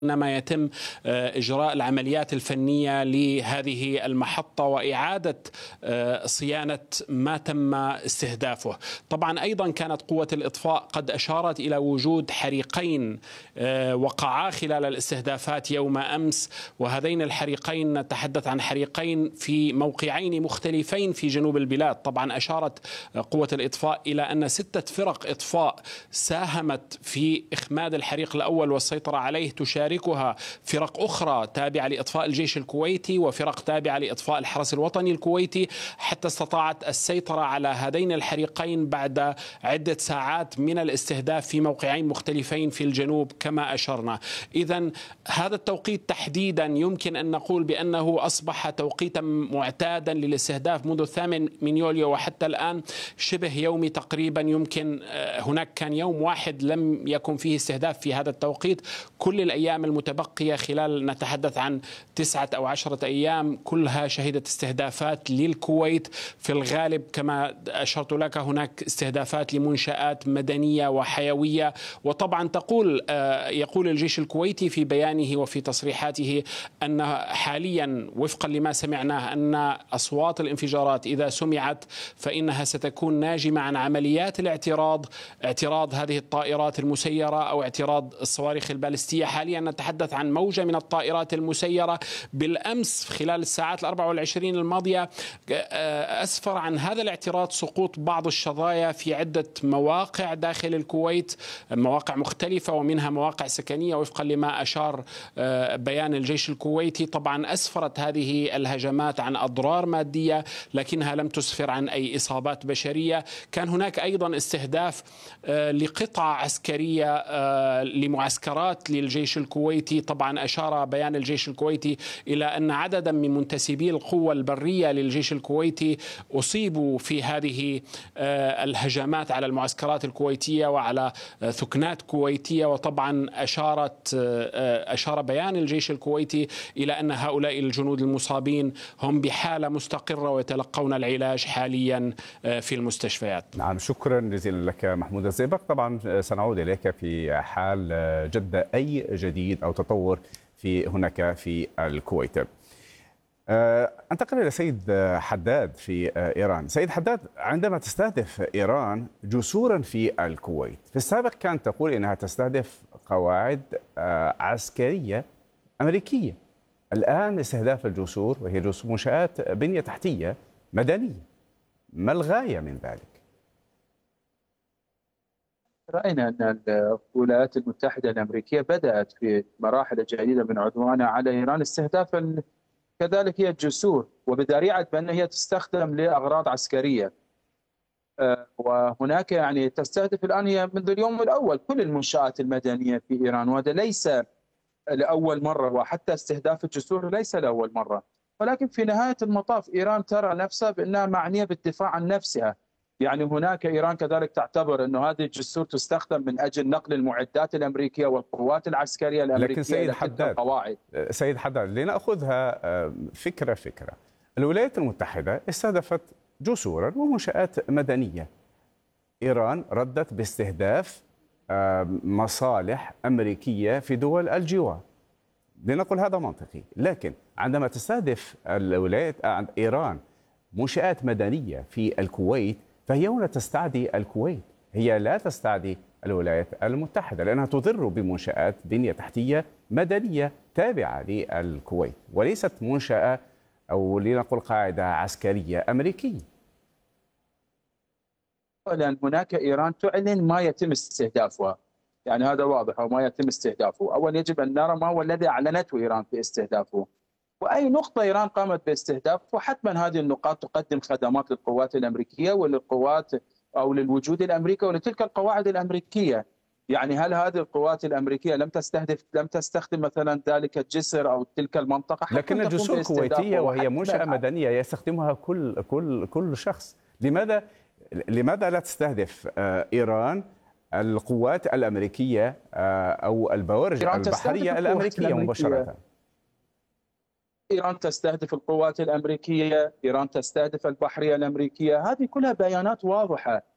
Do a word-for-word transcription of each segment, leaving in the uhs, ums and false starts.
إنما يتم إجراء العمليات الفنية لهذه المحطة وإعادة صيانة ما تم استهدافه. طبعا أيضا كانت قوة الإطفاء قد أشارت إلى وجود حريقين وقعا خلال الاستهدافات يوم أمس، وهذين الحريقين نتحدث عن حريقين في موقعين مختلفين في جنوب البلاد. طبعا أشارت قوة الإطفاء إلى أن ستة فرق إطفاء ساهمت في إخماد الحريق الأول والسيطرة عليه، تشارك تشاركها فرق أخرى تابعة لإطفاء الجيش الكويتي وفرق تابعة لإطفاء الحرس الوطني الكويتي، حتى استطاعت السيطرة على هذين الحريقين بعد عدة ساعات من الاستهداف في موقعين مختلفين في الجنوب كما أشرنا. إذن هذا التوقيت تحديدا يمكن أن نقول بأنه أصبح توقيتا معتادا للاستهداف منذ الثامن من يوليو وحتى الآن شبه يومي تقريبا. يمكن هناك كان يوم واحد لم يكن فيه استهداف في هذا التوقيت. كل الأيام المتبقية خلال نتحدث عن تسعة أو عشرة أيام كلها شهدت استهدافات للكويت. في الغالب كما أشرت لك هناك استهدافات لمنشآت مدنية وحيوية. وطبعا تقول يقول الجيش الكويتي في بيانه وفي تصريحاته أن حاليا وفقا لما سمعناه أن أصوات الانفجارات إذا سمعت فإنها ستكون ناجمة عن عمليات الاعتراض، اعتراض هذه الطائرات المسيرة أو اعتراض الصواريخ البالستية. حاليا نتحدث عن موجة من الطائرات المسيرة. بالأمس خلال الساعات الأربع والعشرين الماضية أسفر عن هذا الاعتراض سقوط بعض الشظايا في عدة مواقع داخل الكويت، مواقع مختلفة ومنها مواقع سكنية وفقا لما أشار بيان الجيش الكويتي. طبعا أسفرت هذه الهجمات عن أضرار مادية لكنها لم تسفر عن أي إصابات بشرية. كان هناك أيضا استهداف لقطع عسكرية لمعسكرات للجيش الكويتي. طبعا أشار بيان الجيش الكويتي إلى أن عددا من منتسبي القوة البرية للجيش الكويتي أصيبوا في هذه الهجمات على المعسكرات الكويتية وعلى ثكنات كويتية. وطبعا أشارت أشار بيان الجيش الكويتي إلى أن هؤلاء الجنود المصابين هم بحالة مستقرة ويتلقون العلاج حاليا في المستشفيات. نعم، شكرا جزيلا لك محمود الزئبق. طبعا سنعود إليك في حال جد أي جديد أو تطور في هناك في الكويت. انتقل إلى سيد حداد في إيران. سيد حداد، عندما تستهدف إيران جسورا في الكويت، في السابق كانت تقول إنها تستهدف قواعد عسكرية أمريكية. الآن استهداف الجسور وهي منشآت بنية تحتية مدنية، ما الغاية من ذلك؟ رأينا أن الولايات المتحدة الأمريكية بدأت في مراحل جديدة من عدوانها على إيران استهدافا كذلك هي الجسور، وبذريعة بأن هي تستخدم لأغراض عسكرية. وهناك يعني تستهدف الآن هي منذ اليوم الأول كل المنشآت المدنية في إيران، وهذا ليس لأول مرة، وحتى استهداف الجسور ليس لأول مرة. ولكن في نهاية المطاف إيران ترى نفسها بأنها معنية بالدفاع عن نفسها. يعني هناك إيران كذلك تعتبر أن هذه الجسور تستخدم من أجل نقل المعدات الأمريكية والقوات العسكرية الأمريكية. لكن سيد حداد القواعد. سيد حداد لنأخذها فكرة فكرة. الولايات المتحدة استهدفت جسورا ومنشآت مدنية، إيران ردت باستهداف مصالح أمريكية في دول الجوار. لنقول هذا منطقي. لكن عندما تستهدف الولايات إيران منشآت مدنية في الكويت فهي هنا تستعدي الكويت، هي لا تستعدي الولايات المتحدة، لأنها تضر بمنشآت بنية تحتية مدنية تابعة للكويت وليست منشأة أو لنقول قاعدة عسكرية أمريكية. لأن هناك إيران تعلن ما يتم استهدافها، يعني هذا واضح، أو ما يتم استهدافه. أولا يجب أن نرى ما هو الذي أعلنته إيران في استهدافه، وأي نقطة إيران قامت باستهدافه. وحتما هذه النقاط تقدم خدمات للقوات الأمريكية وللقوات أو للوجود الأمريكي ولتلك القواعد الأمريكية. يعني هل هذه القوات الامريكيه لم تستهدف لم تستخدم مثلا ذلك الجسر او تلك المنطقه؟ لكن الجسور كويتيه وهي منشاه مدنيه يستخدمها كل كل كل شخص. لماذا لماذا لا تستهدف ايران القوات الامريكيه او البوارج البحريه الامريكيه مباشره؟ إيران تستهدف القوات الأمريكية، إيران تستهدف البحرية الأمريكية، هذه كلها بيانات واضحة.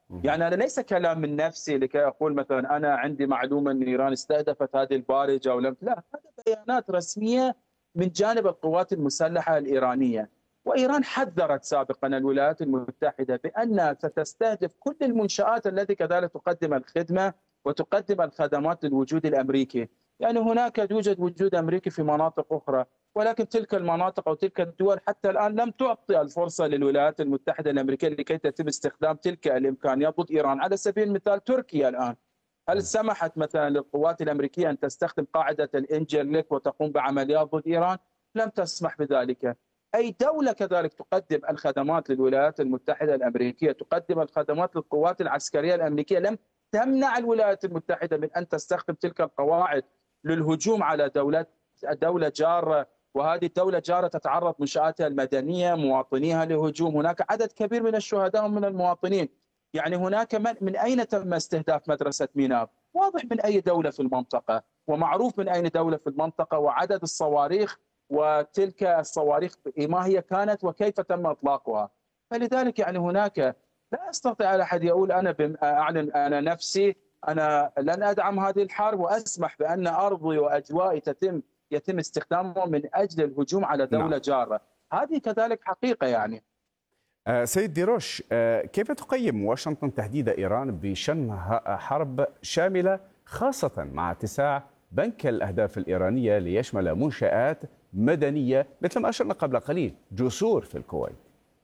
يعني أنا ليس كلام من نفسي لكي أقول مثلا أنا عندي معلومة أن إيران استهدفت هذه البارجة أو لم، لا، هذا بيانات رسمية من جانب القوات المسلحة الإيرانية. وإيران حذرت سابقا الولايات المتحدة بأنها ستستهدف كل المنشآت التي كذلك تقدم الخدمة وتقدم الخدمات للوجود الأمريكي. يعني هناك يوجد وجود أمريكي في مناطق أخرى، ولكن تلك المناطق أو تلك الدول حتى الآن لم تعطي الفرصة للولايات المتحدة الأمريكية لكي تتم استخدام تلك الإمكانيات ضد إيران. على سبيل المثال تركيا الآن، هل سمحت مثلا للقوات الأمريكية أن تستخدم قاعدة الإنجرليك وتقوم بعمليات ضد إيران؟ لم تسمح بذلك. أي دولة كذلك تقدم الخدمات للولايات المتحدة الأمريكية، تقدم الخدمات للقوات العسكرية الأمريكية، لم تمنع الولايات المتحدة من أن تستخدم تلك القواعد للهجوم على دولة دولة جارة، وهذه الدولة جارة تتعرض منشآتها المدنية مواطنيها لهجوم. هناك عدد كبير من الشهداء من المواطنين. يعني هناك من, من أين تم استهداف مدرسة ميناب؟ واضح من أي دولة في المنطقة، ومعروف من أين دولة في المنطقة، وعدد الصواريخ وتلك الصواريخ ما هي كانت وكيف تم إطلاقها. فلذلك يعني هناك لا أستطيع على أحد يقول أنا أعلن أنا نفسي أنا لن أدعم هذه الحرب وأسمح بأن أرضي وأجوائي تتم يتم استخدامه من أجل الهجوم على دولة نعم. جارة. هذه كذلك حقيقة. يعني سيد ديروش، كيف تقيم واشنطن تهديد إيران بشن حرب شاملة، خاصة مع اتساع بنك الأهداف الإيرانية ليشمل منشآت مدنية مثل ما أشرنا قبل قليل جسور في الكويت؟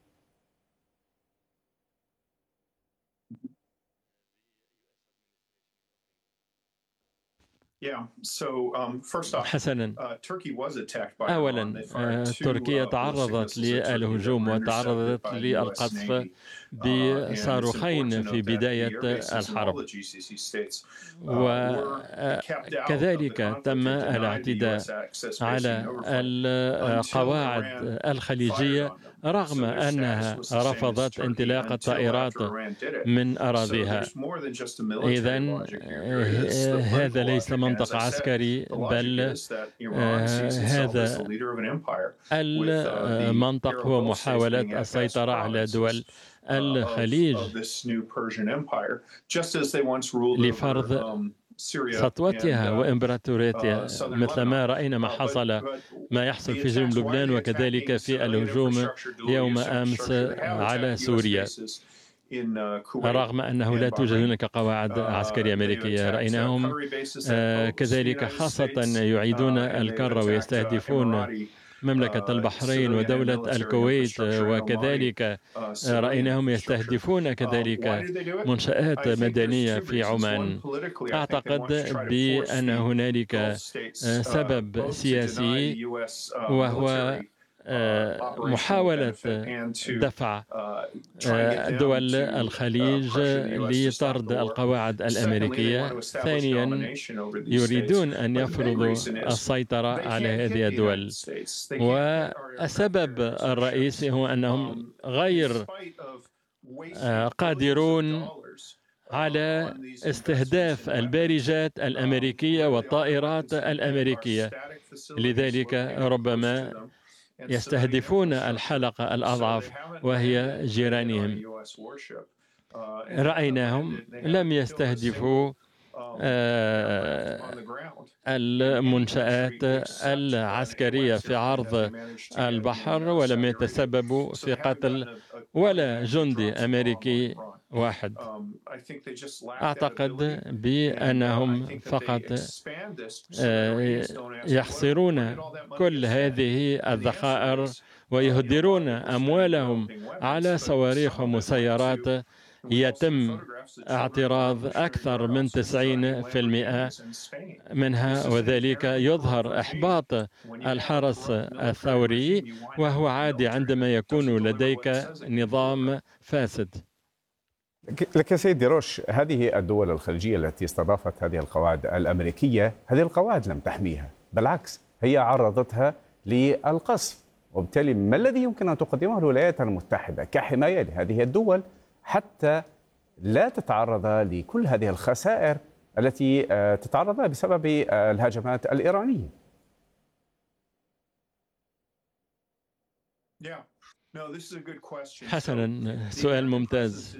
حسنا، أولا تركيا تعرضت للهجوم وتعرضت للقصف بصاروخين في بداية الحرب، وكذلك تم الاعتداء على القواعد الخليجية رغم أنها رفضت انطلاق الطائرات من أراضيها. إذن هذا ليس منطق عسكري، بل هذا المنطق هو محاولة السيطرة على دول الخليج لفرض سطوتها وإمبراطوريتها، مثل ما رأينا ما حصل ما يحصل في جنوب لبنان وكذلك في الهجوم يوم أمس على سوريا. رغم أنه لا توجد هناك قواعد عسكرية أمريكية، رأيناهم كذلك خاصة يعيدون الكرة ويستهدفون مملكة البحرين ودولة الكويت، وكذلك رأيناهم يستهدفون كذلك منشآت مدنية في عمان. أعتقد بأن هنالك سبب سياسي، وهو محاولة دفع دول الخليج لطرد القواعد الأمريكية. ثانيا، يريدون أن يفرضوا السيطرة على هذه الدول، والسبب الرئيسي هو أنهم غير قادرون على استهداف البارجات الأمريكية والطائرات الأمريكية، لذلك ربما يستهدفون الحلقة الأضعف وهي جيرانهم. رأيناهم لم يستهدفوا المنشآت العسكرية في عرض البحر، ولم يتسببوا في قتل ولا جندي أمريكي واحد. أعتقد بأنهم فقط يحصرون كل هذه الذخائر ويهدرون أموالهم على صواريخ ومسيرات يتم اعتراض أكثر من تسعين بالمئة منها، وذلك يظهر إحباط الحرس الثوري، وهو عادي عندما يكون لديك نظام فاسد. لك سيد ديروش، هذه الدول الخليجية التي استضافت هذه القواعد الأمريكية، هذه القواعد لم تحميها، بالعكس هي عرضتها للقصف، وبالتالي ما الذي يمكن أن تقدمه الولايات المتحدة كحماية لهذه الدول حتى لا تتعرض لكل هذه الخسائر التي تتعرض لها بسبب الهجمات الإيرانية؟ حسنا، سؤال ممتاز.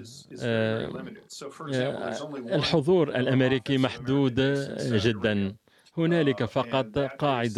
الحضور الأمريكي محدود جدا، هنالك فقط قاعدة